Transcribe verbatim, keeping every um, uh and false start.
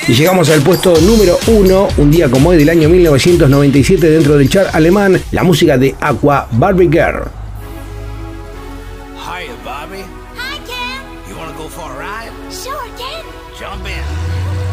Y llegamos al puesto número uno, un día como hoy del año mil novecientos noventa y siete dentro del chart alemán, la música de Aqua, Barbie Girl. Hiya, Bobby. Hi, Ken. You wanna go for a ride? Sure, Ken. Jump in.